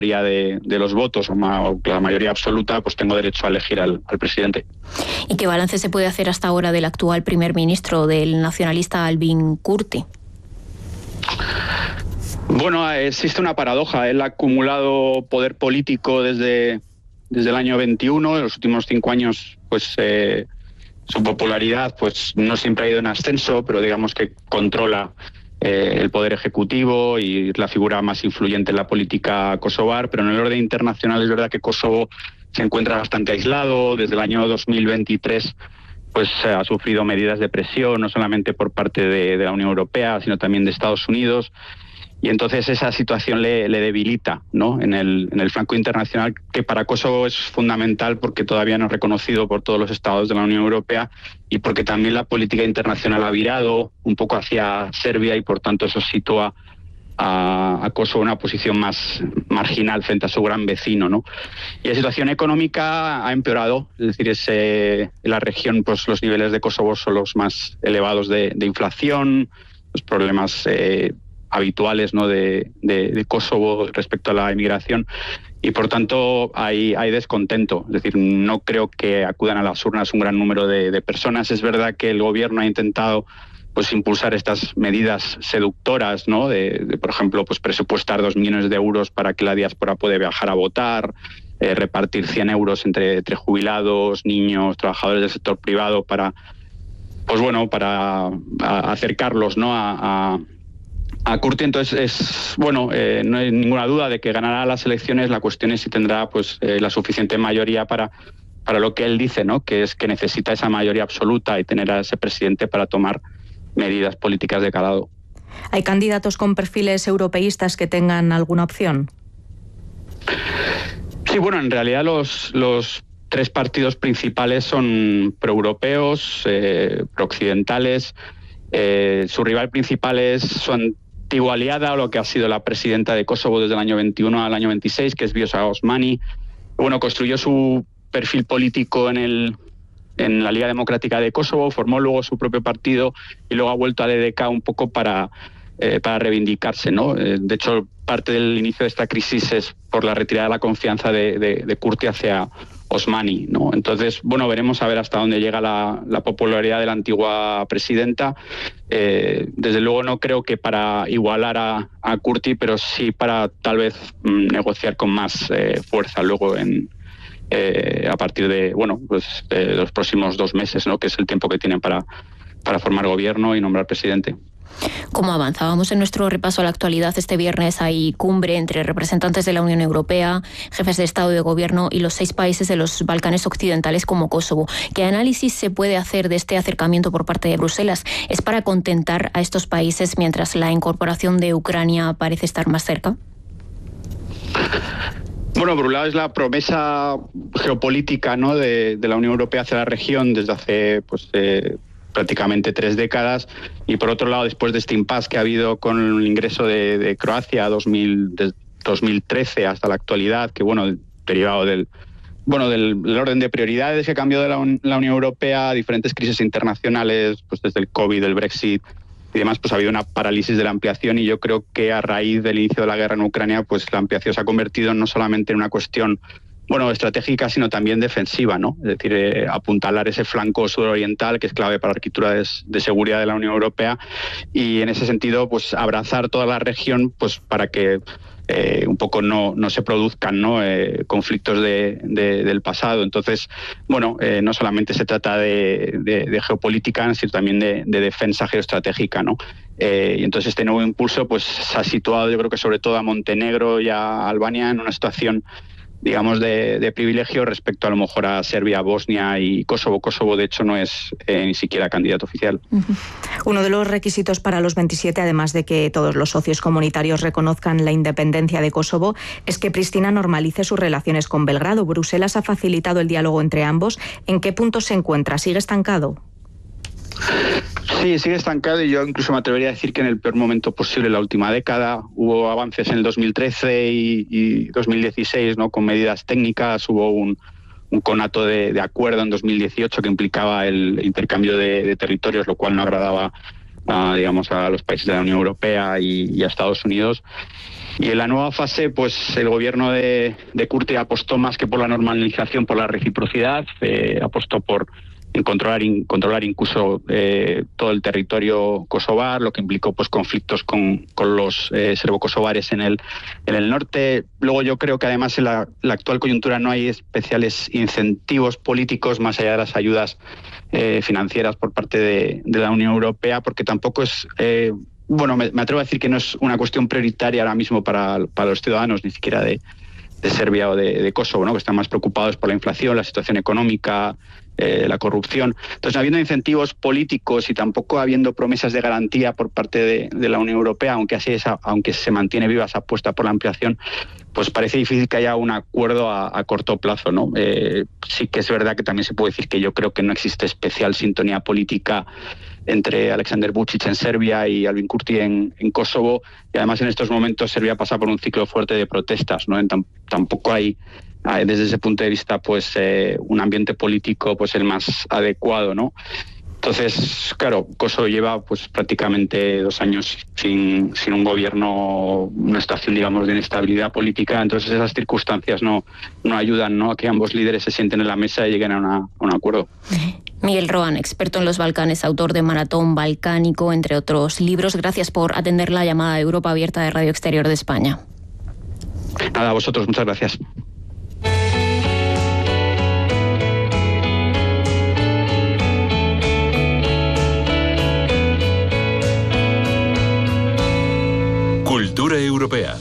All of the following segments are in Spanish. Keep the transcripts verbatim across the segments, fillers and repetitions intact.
De, de los votos o, ma, o la mayoría absoluta, pues tengo derecho a elegir al, al presidente. ¿Y qué balance se puede hacer hasta ahora del actual primer ministro, del nacionalista Albin Kurti? Bueno, existe una paradoja. Él ha acumulado poder político desde, desde el año veintiuno. En los últimos cinco años, pues eh, su popularidad pues no siempre ha ido en ascenso, pero digamos que controla Eh, el poder ejecutivo y la figura más influyente en la política kosovar, pero en el orden internacional es verdad que Kosovo se encuentra bastante aislado. Desde el año dos mil veintitrés pues eh, ha sufrido medidas de presión, no solamente por parte de, de la Unión Europea, sino también de Estados Unidos. Y entonces esa situación le, le debilita, ¿no?, en el, en el flanco internacional, que para Kosovo es fundamental porque todavía no es reconocido por todos los estados de la Unión Europea y porque también la política internacional ha virado un poco hacia Serbia y por tanto eso sitúa a, a Kosovo en una posición más marginal frente a su gran vecino, ¿no? Y la situación económica ha empeorado, es decir, ese, en la región pues los niveles de Kosovo son los más elevados de, de inflación, los problemas Eh, habituales, ¿no?, de, de, de Kosovo respecto a la inmigración y por tanto hay, hay descontento. Es decir, no creo que acudan a las urnas un gran número de, de personas. Es verdad que el gobierno ha intentado pues impulsar estas medidas seductoras, ¿no?, de, de por ejemplo pues presupuestar dos millones de euros para que la diáspora pueda viajar a votar, eh, repartir cien euros entre, entre jubilados, niños, trabajadores del sector privado para pues bueno para a, acercarlos, ¿no?, a, a A Kurti. Entonces es bueno, eh, no hay ninguna duda de que ganará las elecciones. La cuestión es si tendrá pues eh, la suficiente mayoría para para lo que él dice, ¿no?, que es que necesita esa mayoría absoluta y tener a ese presidente para tomar medidas políticas de calado. ¿Hay candidatos con perfiles europeístas que tengan alguna opción? Sí, bueno, en realidad los los tres partidos principales son proeuropeos, eh, prooccidentales. Eh, su rival principal es su antigua aliada, o lo que ha sido la presidenta de Kosovo desde el año veintiuno al año veintiséis, que es Vjosa Osmani. Bueno, construyó su perfil político en el en la Liga Democrática de Kosovo, formó luego su propio partido y luego ha vuelto al E D K un poco para, eh, para reivindicarse, ¿no? Eh, de hecho, parte del inicio de esta crisis es por la retirada de la confianza de, de, de Kurti hacia Osmani, ¿no? Entonces, bueno, veremos a ver hasta dónde llega la, la popularidad de la antigua presidenta. Eh, desde luego no creo que para igualar a, a Kurti, pero sí para tal vez mm, negociar con más eh, fuerza luego en eh, a partir de bueno pues eh, los próximos dos meses, ¿no?, que es el tiempo que tienen para, para formar gobierno y nombrar presidente. Como avanzábamos en nuestro repaso a la actualidad, este viernes hay cumbre entre representantes de la Unión Europea, jefes de Estado y de Gobierno y los seis países de los Balcanes occidentales como Kosovo. ¿Qué análisis se puede hacer de este acercamiento por parte de Bruselas? ¿Es para contentar a estos países mientras la incorporación de Ucrania parece estar más cerca? Bueno, por un lado es la promesa geopolítica, ¿no?, de, de la Unión Europea hacia la región desde hace pues eh, prácticamente tres décadas, y por otro lado, después de este impasse que ha habido con el ingreso de, de Croacia dos mil, de dos mil trece hasta la actualidad, que bueno, derivado del bueno del, del orden de prioridades que cambió de la, la Unión Europea, diferentes crisis internacionales, pues desde el COVID, el Brexit y demás, pues ha habido una parálisis de la ampliación, y yo creo que a raíz del inicio de la guerra en Ucrania, pues la ampliación se ha convertido no solamente en una cuestión bueno, estratégica, sino también defensiva, ¿no? Es decir, eh, apuntalar ese flanco suroriental que es clave para la arquitectura de, de seguridad de la Unión Europea, y en ese sentido, pues abrazar toda la región, pues para que eh, un poco no, no se produzcan, ¿no?, eh, conflictos de, de, del pasado. Entonces, bueno, eh, no solamente se trata de, de, de geopolítica, sino también de, de defensa geoestratégica, ¿no? Eh, y entonces este nuevo impulso, pues se ha situado, yo creo que sobre todo a Montenegro y a Albania en una situación, digamos, de, de privilegio respecto a lo mejor a Serbia, Bosnia y Kosovo. Kosovo, de hecho, no es eh, ni siquiera candidato oficial. Uh-huh. Uno de los requisitos para los veintisiete, además de que todos los socios comunitarios reconozcan la independencia de Kosovo, es que Pristina normalice sus relaciones con Belgrado. Bruselas ha facilitado el diálogo entre ambos. ¿En qué punto se encuentra? ¿Sigue estancado? Sí, sigue estancado, y yo incluso me atrevería a decir que en el peor momento posible en la última década. Hubo avances en el dos mil trece y, y dos mil dieciséis, ¿no?, con medidas técnicas. Hubo un, un conato de, de acuerdo en dos mil dieciocho que implicaba el intercambio de, de territorios, lo cual no agradaba a, digamos, a los países de la Unión Europea y, y a Estados Unidos. Y en la nueva fase, pues el gobierno de, de Kurti apostó más que por la normalización, por la reciprocidad, eh, apostó por en controlar, in, controlar incluso eh, todo el territorio kosovar, lo que implicó pues conflictos con, con los eh, serbo-kosovares en el, en el norte. Luego yo creo que además en la, la actual coyuntura no hay especiales incentivos políticos más allá de las ayudas eh, financieras por parte de, de la Unión Europea, porque tampoco es... Eh, bueno, me, me atrevo a decir que no es una cuestión prioritaria ahora mismo para, para los ciudadanos, ni siquiera de, de Serbia o de, de Kosovo, ¿no? Que están más preocupados por la inflación, la situación económica, eh, la corrupción. Entonces, habiendo incentivos políticos y tampoco habiendo promesas de garantía por parte de, de la Unión Europea, aunque así es, aunque se mantiene viva esa apuesta por la ampliación, pues parece difícil que haya un acuerdo a, a corto plazo, ¿no? Eh, sí que es verdad que también se puede decir que yo creo que no existe especial sintonía política entre Aleksandar Vučić en Serbia y Albin Kurti en, en Kosovo, y además en estos momentos Serbia pasa por un ciclo fuerte de protestas, ¿no? Tam, tampoco hay, hay desde ese punto de vista pues eh, un ambiente político pues el más adecuado, ¿no? Entonces, claro, Kosovo lleva pues prácticamente dos años sin, sin un gobierno, una situación, digamos, de inestabilidad política. Entonces esas circunstancias no, no ayudan, ¿no?, a que ambos líderes se sienten en la mesa y lleguen a, una, a un acuerdo. Miguel Rohan, experto en los Balcanes, autor de Maratón Balcánico, entre otros libros. Gracias por atender la llamada de Europa Abierta de Radio Exterior de España. Nada, a vosotros, muchas gracias. Cultura europea.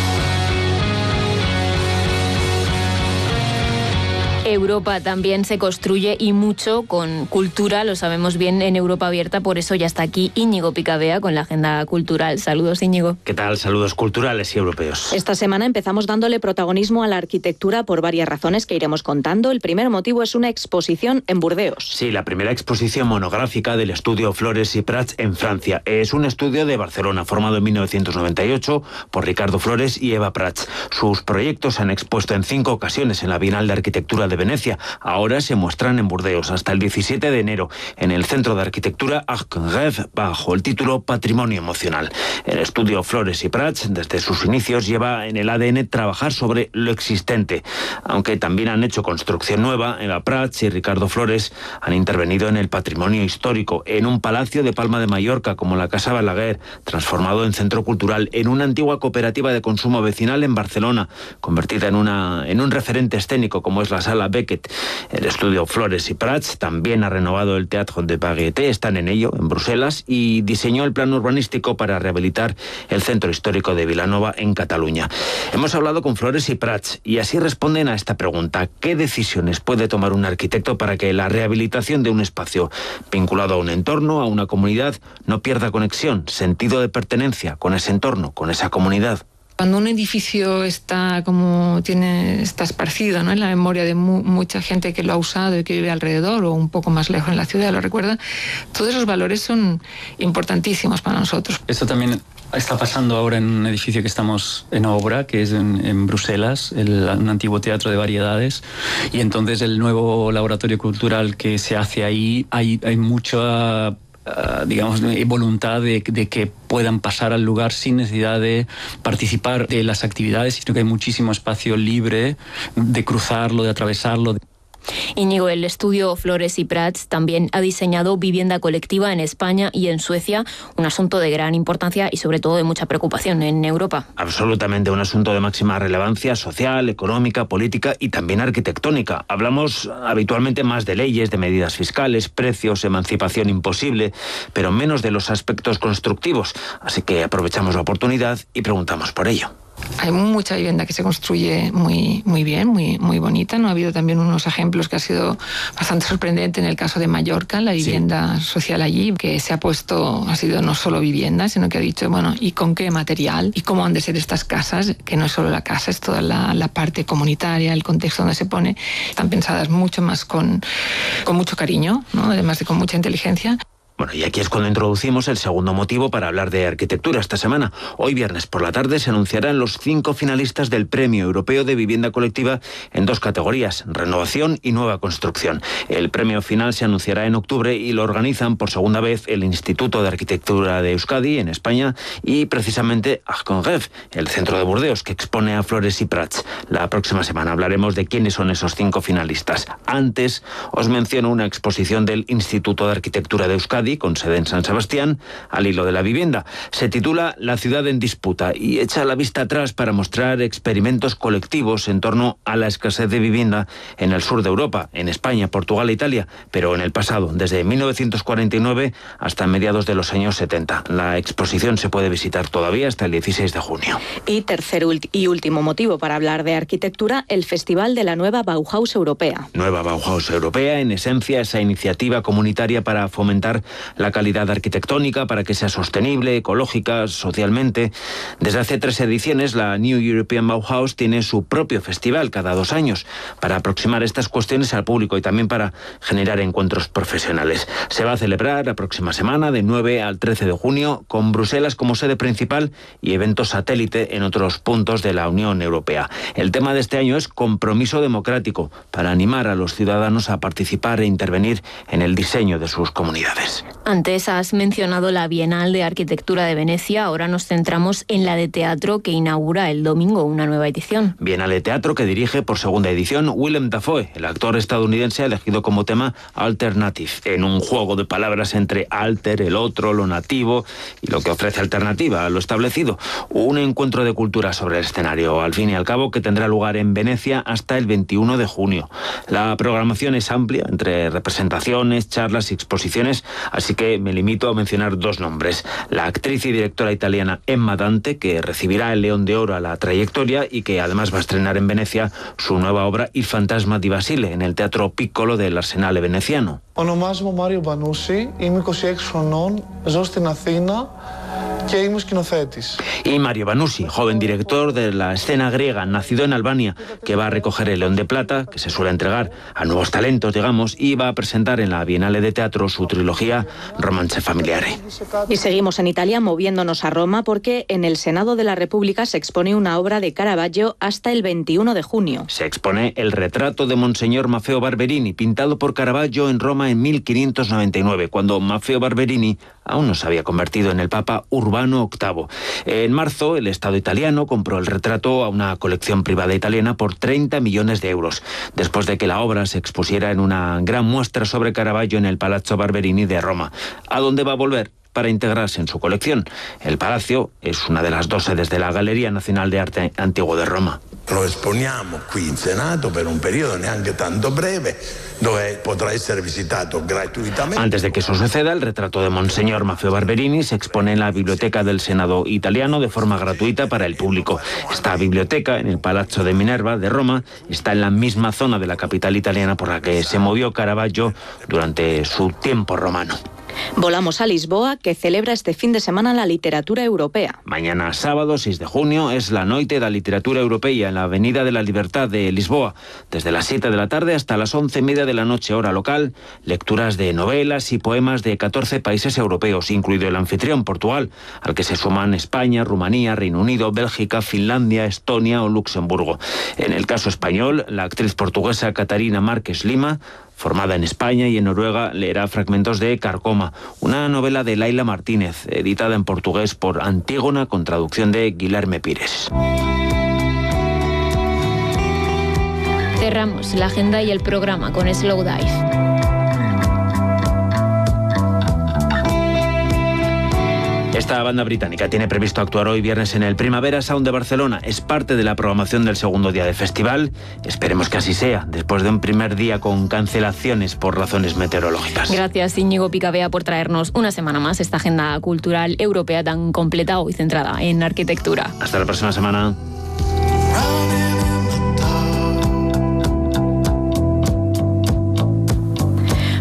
Europa también se construye y mucho con cultura, lo sabemos bien en Europa Abierta, por eso ya está aquí Íñigo Picabea con la agenda cultural. Saludos, Íñigo. ¿Qué tal? Saludos culturales y europeos. Esta semana empezamos dándole protagonismo a la arquitectura por varias razones que iremos contando. El primer motivo es una exposición en Burdeos. Sí, la primera exposición monográfica del estudio Flores y Prats en Francia. Es un estudio de Barcelona formado en mil novecientos noventa y ocho por Ricardo Flores y Eva Prats. Sus proyectos se han expuesto en cinco ocasiones en la Bienal de Arquitectura de Venecia. Ahora se muestran en Burdeos hasta el diecisiete de enero en el Centro de Arquitectura Arc en Rêve bajo el título Patrimonio Emocional. El estudio Flores y Prats desde sus inicios lleva en el A D N trabajar sobre lo existente, aunque también han hecho construcción nueva. Eva Prats y Ricardo Flores han intervenido en el patrimonio histórico, en un palacio de Palma de Mallorca como la Casa Balaguer, transformado en centro cultural, en una antigua cooperativa de consumo vecinal en Barcelona, convertida en, una, en un referente escénico como es la Sala Beckett. El estudio Flores y Prats también ha renovado el Teatro de Varieté, están en ello, en Bruselas, y diseñó el plan urbanístico para rehabilitar el centro histórico de Vilanova en Cataluña. Hemos hablado con Flores y Prats y así responden a esta pregunta: ¿qué decisiones puede tomar un arquitecto para que la rehabilitación de un espacio vinculado a un entorno, a una comunidad, no pierda conexión, sentido de pertenencia con ese entorno, con esa comunidad? Cuando un edificio está como tiene está esparcido, ¿no?, en la memoria de mu mucha gente que lo ha usado y que vive alrededor o un poco más lejos en la ciudad, lo recuerda, todos esos valores son importantísimos para nosotros. Esto también está pasando ahora en un edificio que estamos en obra, que es en, en Bruselas, el, un antiguo teatro de variedades, y entonces el nuevo laboratorio cultural que se hace ahí, hay, hay mucha... Uh, digamos, voluntad de, de que puedan pasar al lugar sin necesidad de participar de las actividades, sino que hay muchísimo espacio libre de cruzarlo, de atravesarlo. Íñigo, el estudio Flores y Prats también ha diseñado vivienda colectiva en España y en Suecia, un asunto de gran importancia y sobre todo de mucha preocupación en Europa. Absolutamente, un asunto de máxima relevancia social, económica, política y también arquitectónica. Hablamos habitualmente más de leyes, de medidas fiscales, precios, emancipación imposible, pero menos de los aspectos constructivos. Así que aprovechamos la oportunidad y preguntamos por ello. Hay mucha vivienda que se construye muy, muy bien, muy, muy bonita, ¿no? Ha habido también unos ejemplos que ha sido bastante sorprendente en el caso de Mallorca, la vivienda sí. social allí, que se ha puesto, ha sido no solo vivienda, sino que ha dicho, bueno, ¿y con qué material? ¿Y cómo han de ser estas casas? Que no es solo la casa, es toda la, la parte comunitaria, el contexto donde se pone. Están pensadas mucho más con, con mucho cariño, ¿no?, además de con mucha inteligencia. Bueno, y aquí es cuando introducimos el segundo motivo para hablar de arquitectura esta semana. Hoy viernes por la tarde se anunciarán los cinco finalistas del Premio Europeo de Vivienda Colectiva en dos categorías, renovación y nueva construcción. El premio final se anunciará en octubre y lo organizan por segunda vez el Instituto de Arquitectura de Euskadi en España y precisamente Arconref, el centro de Burdeos que expone a Flores y Prats. La próxima semana hablaremos de quiénes son esos cinco finalistas. Antes os menciono una exposición del Instituto de Arquitectura de Euskadi con sede en San Sebastián, al hilo de la vivienda. Se titula La ciudad en disputa y echa la vista atrás para mostrar experimentos colectivos en torno a la escasez de vivienda en el sur de Europa, en España, Portugal e Italia, pero en el pasado, desde mil novecientos cuarenta y nueve hasta mediados de los años setenta. La exposición se puede visitar todavía hasta el dieciséis de junio. Y tercer y último motivo para hablar de arquitectura, el Festival de la Nueva Bauhaus Europea. Nueva Bauhaus Europea, en esencia, esa iniciativa comunitaria para fomentar la calidad arquitectónica, para que sea sostenible, ecológica, socialmente. Desde hace tres ediciones, la New European Bauhaus tiene su propio festival cada dos años para aproximar estas cuestiones al público y también para generar encuentros profesionales. Se va a celebrar la próxima semana, de nueve al trece de junio, con Bruselas como sede principal y eventos satélite en otros puntos de la Unión Europea. El tema de este año es compromiso democrático, para animar a los ciudadanos a participar e intervenir en el diseño de sus comunidades. Antes has mencionado la Bienal de Arquitectura de Venecia, ahora nos centramos en la de teatro que inaugura el domingo una nueva edición. Bienal de teatro que dirige por segunda edición Willem Dafoe, el actor estadounidense elegido como tema Alternative, en un juego de palabras entre alter, el otro, lo nativo y lo que ofrece alternativa a lo establecido. Un encuentro de cultura sobre el escenario, al fin y al cabo, que tendrá lugar en Venecia hasta el veintiuno de junio. La programación es amplia, entre representaciones, charlas y exposiciones, así que me limito a mencionar dos nombres. La actriz y directora italiana Emma Dante, que recibirá el León de Oro a la trayectoria y que además va a estrenar en Venecia su nueva obra Il Fantasma di Basile, en el Teatro Piccolo del Arsenale veneciano. Ονομάζομαι Μάριο Μπανούση, είμαι είκοσι έξι χρονών, ζω στην Αθήνα και είμαι σκηνοθέτης. Y Mario Banussi, joven director de la escena griega, nacido en Albania, que va a recoger el León de Plata, que se suele entregar a nuevos talentos, digamos, y va a presentar en la Bienale de Teatro su trilogía Romance Familiare. Y seguimos en Italia moviéndonos a Roma porque en el Senado de la República se expone una obra de Caravaggio hasta el veintiuno de junio. Se expone el retrato de Monseñor Maffeo Barberini, pintado por Caravaggio en Roma en mil quinientos noventa y nueve, cuando Maffeo Barberini aún no se había convertido en el Papa Urbano octavo. En marzo, el Estado italiano compró el retrato a una colección privada italiana por treinta millones de euros, después de que la obra se expusiera en una gran muestra sobre Caravaggio en el Palazzo Barberini de Roma, a donde va a volver para integrarse en su colección. El palacio es una de las dos sedes de la Galería Nacional de Arte Antiguo de Roma. Lo exponiamo qui in Senato per un periodo neanche tanto breve, dove potrà essere visitato gratuitamente. Antes de que eso suceda, el retrato de Monseñor Maffeo Barberini se expone en la Biblioteca del Senado italiano de forma gratuita para el público. Esta biblioteca, en el Palazzo de Minerva de Roma, está en la misma zona de la capital italiana por la que se movió Caravaggio durante su tiempo romano. Volamos a Lisboa, que celebra este fin de semana la literatura europea. Mañana sábado, seis de junio, es la Noite da Literatura Europea en la Avenida de la Libertad de Lisboa. Desde las siete de la tarde hasta las once y media de la noche, hora local, lecturas de novelas y poemas de catorce países europeos, incluido el anfitrión, Portugal, al que se suman España, Rumanía, Reino Unido, Bélgica, Finlandia, Estonia o Luxemburgo. En el caso español, la actriz portuguesa Catarina Márquez Lima, formada en España y en Noruega, leerá fragmentos de Carcoma, una novela de Laila Martínez, editada en portugués por Antígona con traducción de Guilherme Pires. Cerramos la agenda y el programa con Slow Dive. Esta banda británica tiene previsto actuar hoy viernes en el Primavera Sound de Barcelona. Es parte de la programación del segundo día de festival. Esperemos que así sea, después de un primer día con cancelaciones por razones meteorológicas. Gracias, Íñigo Picabea, por traernos una semana más esta agenda cultural europea tan completa y centrada en arquitectura. Hasta la próxima semana.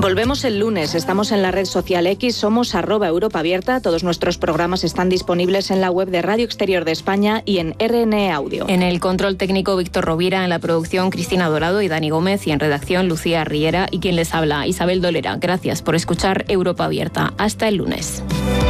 Volvemos el lunes, estamos en la red social X, somos arroba Europa Abierta, todos nuestros programas están disponibles en la web de Radio Exterior de España y en R N E Audio. En el control técnico Víctor Rovira, en la producción Cristina Dorado y Dani Gómez y en redacción Lucía Riera y quien les habla Isabel Dolera. Gracias por escuchar Europa Abierta. Hasta el lunes.